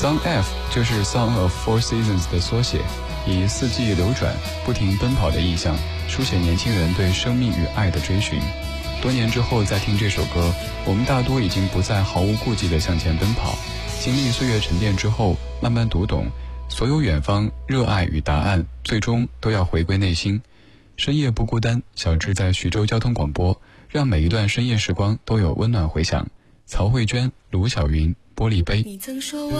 Song F 就是 Song of Four Seasons 的缩写，以四季流转、不停奔跑的意象，书写年轻人对生命与爱的追寻。多年之后再听这首歌，我们大多已经不再毫无顾忌地向前奔跑，经历岁月沉淀之后，慢慢读懂，所有远方、热爱与答案，最终都要回归内心。深夜不孤单，小志在徐州交通广播，让每一段深夜时光都有温暖回响。曹慧娟、卢晓云，玻璃杯。 你曾说我